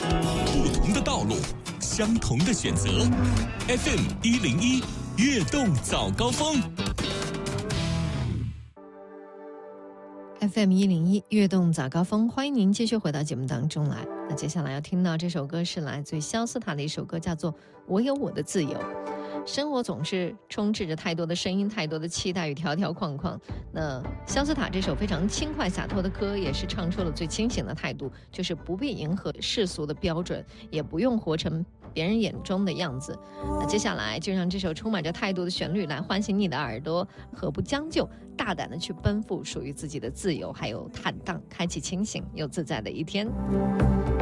不同的道路，相同的选择。FM101悦动早高峰。 FM101悦动早高峰，欢迎您继续回到节目当中来。那接下来要听到这首歌是来自于肖斯塔的一首歌，叫做《我有我的自由》。生活总是充斥着太多的声音，太多的期待与条条框框。那肖斯塔这首非常轻快洒脱的歌，也是唱出了最清醒的态度，就是不必迎合世俗的标准，也不用活成别人眼中的样子。那接下来就让这首充满着态度的旋律来唤醒你的耳朵，和不将就，大胆的去奔赴属于自己的自由，还有坦荡，开启清醒又自在的一天。